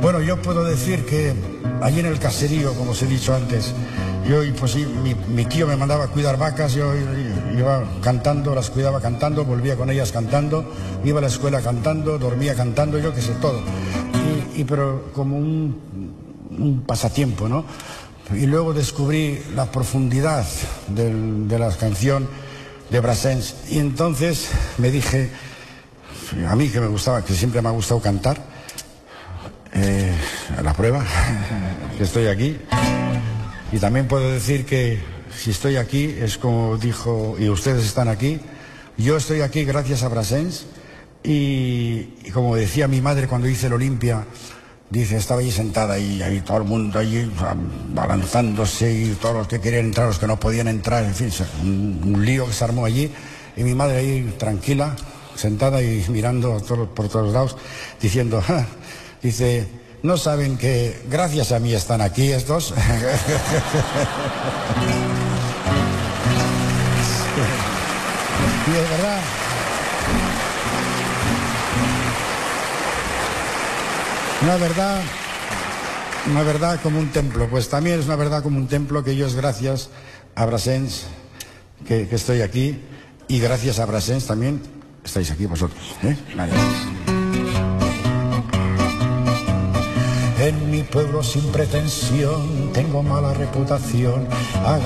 Bueno, yo puedo decir que allí en el caserío, como os he dicho antes, pues sí, mi tío me mandaba a cuidar vacas, yo iba cantando, las cuidaba cantando, volvía con ellas cantando, iba a la escuela cantando, dormía cantando, yo qué sé, todo. Pero como un pasatiempo, ¿no? Y luego descubrí la profundidad de la canción de Brassens, y entonces me dije, a mí que me gustaba, que siempre me ha gustado cantar, a la prueba, que estoy aquí. Y también puedo decir que si estoy aquí es como dijo, y ustedes están aquí, yo estoy aquí gracias a Brassens, y como decía mi madre cuando hice el Olimpia, dice, estaba allí sentada y ahí todo el mundo allí balanzándose, y todos los que querían entrar, los que no podían entrar, en fin, un lío que se armó allí, y mi madre ahí tranquila, sentada y mirando por todos lados, diciendo, dice, ¿no saben que gracias a mí están aquí estos? Y es verdad. Una verdad como un templo. Pues también es una verdad como un templo, que yo es gracias a Brassens que estoy aquí, y gracias a Brassens también estáis aquí vosotros. Gracias. En mi pueblo sin pretensión tengo mala reputación.